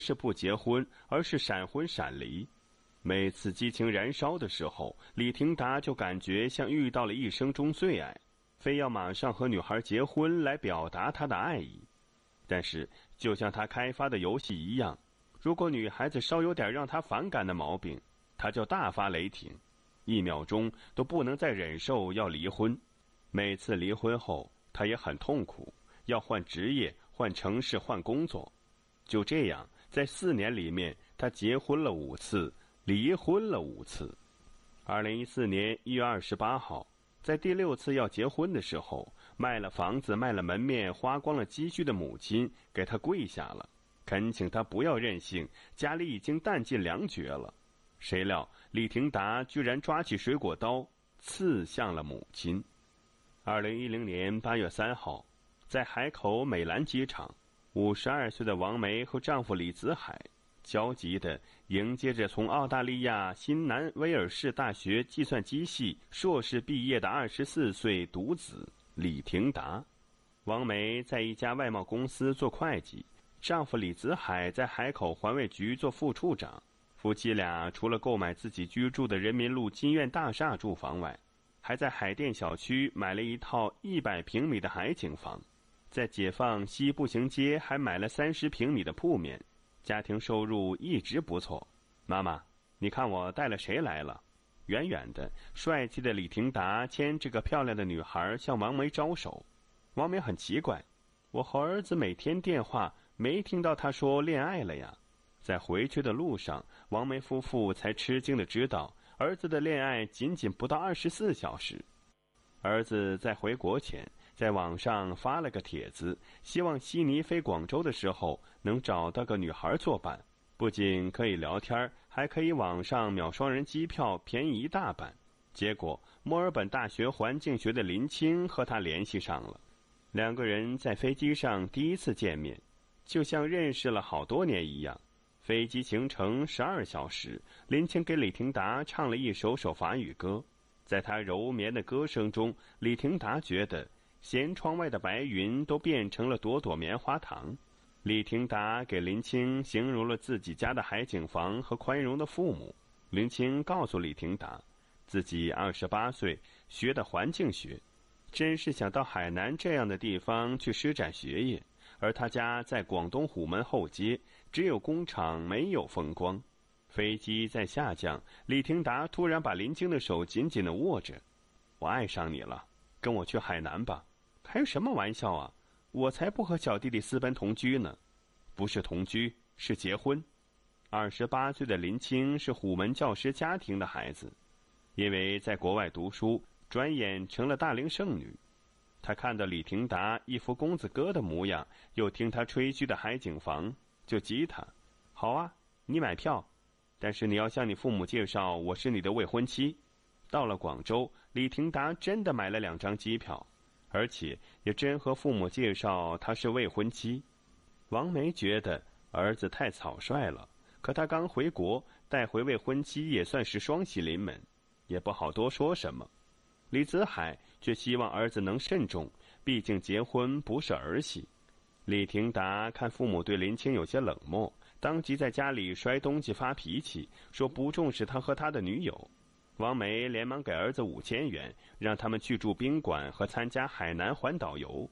是不结婚，而是闪婚闪离。每次激情燃烧的时候，李廷达就感觉像遇到了一生中最爱，非要马上和女孩结婚来表达他的爱意。但是就像他开发的游戏一样，如果女孩子稍有点让他反感的毛病，他就大发雷霆，1秒钟都不能再忍受要离婚。每次离婚后他也很痛苦，要换职业、换城市、换工作。就这样在4年里面，他结婚了5次，离婚了5次。2014年1月28号，在第6次要结婚的时候，卖了房子、卖了门面、花光了积蓄的母亲给他跪下了，恳请他不要任性，家里已经弹尽粮绝了。谁料李廷达居然抓起水果刀刺向了母亲。2010年8月3号，在海口美兰机场，52岁的王梅和丈夫李子海焦急地迎接着从澳大利亚新南威尔士大学计算机系硕士毕业的24岁独子李廷达。王梅在一家外贸公司做会计，丈夫李子海在海口环卫局做副处长。夫妻俩除了购买自己居住的人民路金苑大厦住房外，还在海淀小区买了一套100平米的海景房，在解放西步行街还买了30平米的铺面，家庭收入一直不错。妈妈，你看我带了谁来了？远远的，帅气的李廷达牵这个漂亮的女孩向王梅招手。王梅很奇怪，我和儿子每天电话，没听到他说恋爱了呀。在回去的路上，王梅夫妇才吃惊地知道，儿子的恋爱仅仅不到24小时。儿子在回国前，在网上发了个帖子，希望悉尼飞广州的时候能找到个女孩作伴，不仅可以聊天，还可以网上秒双人机票，便宜1大半。结果墨尔本大学环境学的林青和他联系上了，2个人在飞机上第一次见面，就像认识了好多年一样。飞机行程12小时，林青给李廷达唱了一首法语歌。在他柔绵的歌声中，李廷达觉得舷窗外的白云都变成了朵朵棉花糖。李廷达给林青形容了自己家的海景房和宽容的父母。林青告诉李廷达，自己28岁，学的环境学，真是想到海南这样的地方去施展学业，而他家在广东虎门后街，只有工厂没有风光。飞机在下降，李廷达突然把林青的手紧紧地握着。我爱上你了，跟我去海南吧。开什么玩笑啊，我才不和小弟弟私奔同居呢。不是同居，是结婚。28岁的林青是虎门教师家庭的孩子，因为在国外读书，转眼成了大龄剩女。他看到李廷达一副公子哥的模样，又听他吹嘘的海景房，就激他，好啊，你买票，但是你要向你父母介绍我是你的未婚妻。到了广州，李廷达真的买了2张机票，而且也真和父母介绍他是未婚妻。王梅觉得儿子太草率了，可他刚回国，带回未婚妻也算是双喜临门，也不好多说什么。李子海却希望儿子能慎重，毕竟结婚不是儿戏。李廷达看父母对林青有些冷漠，当即在家里摔东西发脾气，说不重视他和他的女友。王梅连忙给儿子5000元，让他们去住宾馆和参加海南环岛游。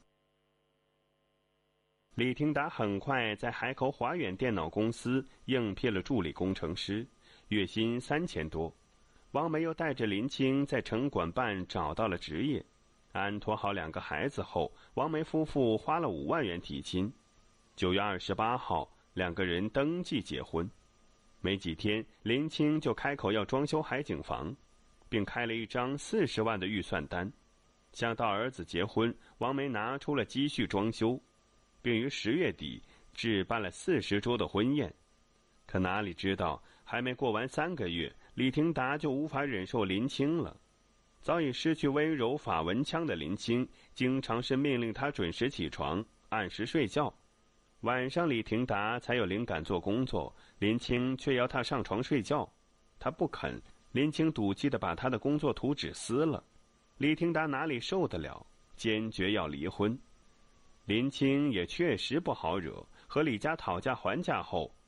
李廷达很快在海口华远电脑公司应聘了助理工程师，月薪3000多。王梅又带着林青在城管办找到了职业。安托好2个孩子后，王梅夫妇花了5万元提亲。9月28号，2个人登记结婚。没几天，林青就开口要装修海景房，并开了一张40万的预算单。想到儿子结婚，王梅拿出了积蓄装修，并于10月底置办了40桌的婚宴。可哪里知道，还没过完3个月，李廷达就无法忍受林青了。早已失去温柔法文腔的林青，经常是命令他准时起床，按时睡觉。晚上李廷达才有灵感做工作，林青却要他上床睡觉。他不肯，林青赌气地把他的工作图纸撕了。李廷达哪里受得了，坚决要离婚。林青也确实不好惹，和李家讨价还价后，